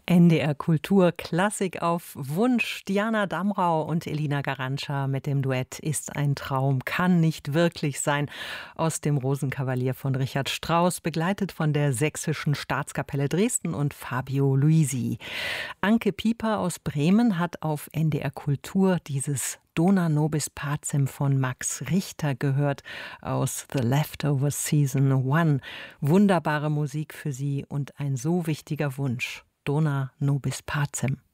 NDR Kultur Klassik auf Wunsch. Diana Damrau und Elina Garantscha mit dem Duett Ist ein Traum, kann nicht wirklich sein. Aus dem Rosenkavalier von Richard Strauss, begleitet von der Sächsischen Staatskapelle Dresden und Fabio Luisi. Anke Pieper aus Bremen hat auf NDR Kultur dieses Dona nobis pacem von Max Richter gehört aus The Leftovers Season 1. Wunderbare Musik für sie und ein so wichtiger Wunsch. Dona nobis pacem.